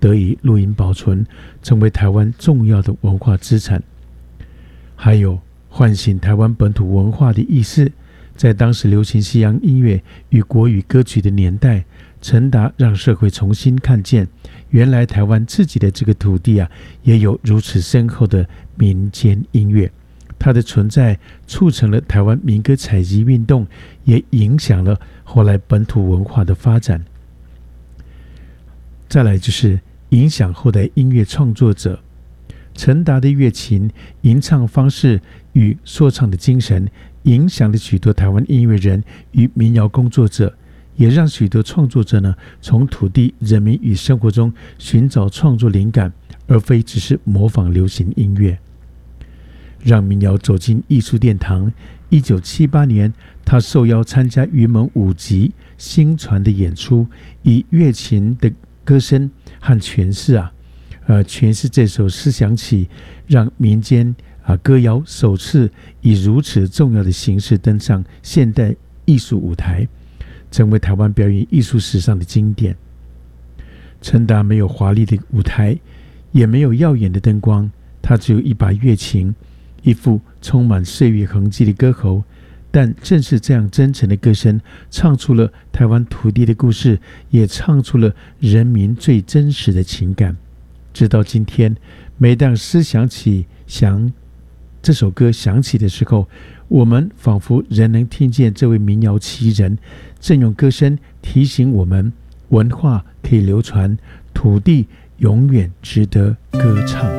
得以录音保存，成为台湾重要的文化资产。还有唤醒台湾本土文化的意识，在当时流行西洋音乐与国语歌曲的年代，陈达让社会重新看见，原来台湾自己的这个土地也有如此深厚的民间音乐。它的存在促成了台湾民歌采集运动，也影响了后来本土文化的发展。再来就是影响后代音乐创作者，陈达的乐琴、吟唱方式与说唱的精神，影响了许多台湾音乐人与民谣工作者，也让许多创作者呢，从土地、人民与生活中寻找创作灵感，而非只是模仿流行音乐。让民谣走进艺术殿堂。1978年，他受邀参加云门舞集新传的演出，以乐琴的歌声和诠释诠释这首思想起，让民间歌谣首次以如此重要的形式登上现代艺术舞台，成为台湾表演艺术史上的经典。陈达没有华丽的舞台，也没有耀眼的灯光，他只有一把乐琴，一副充满岁月痕迹的歌喉，但正是这样真诚的歌声，唱出了台湾土地的故事，也唱出了人民最真实的情感。直到今天，每当思想起这首歌响起的时候，我们仿佛仍能听见这位民谣奇人正用歌声提醒我们，文化可以流传，土地永远值得歌唱。